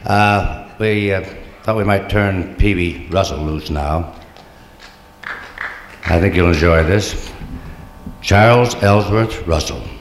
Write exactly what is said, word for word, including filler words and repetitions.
Uh, we uh, thought we might turn Peavey Russell loose now. I think you'll enjoy this. Charles Ellsworth Russell.